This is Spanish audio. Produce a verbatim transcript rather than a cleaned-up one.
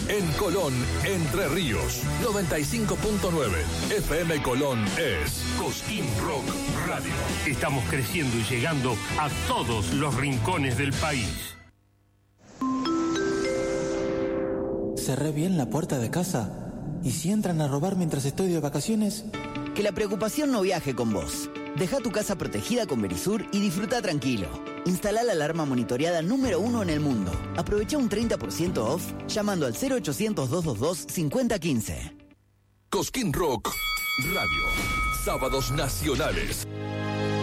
En Colón, Entre Ríos, noventa y cinco punto nueve. F M Colón es Cosquín Rock Radio. Estamos creciendo y llegando a todos los rincones del país. ¿Cerré bien la puerta de casa? ¿Y si entran a robar mientras estoy de vacaciones? Que la preocupación no viaje con vos. Deja tu casa protegida con Verisur y disfruta tranquilo. Instala la alarma monitoreada número uno en el mundo. Aprovecha un treinta por ciento off llamando al cero ochocientos, doscientos veintidós, cincuenta quince. Cosquín Rock Radio. Sábados nacionales.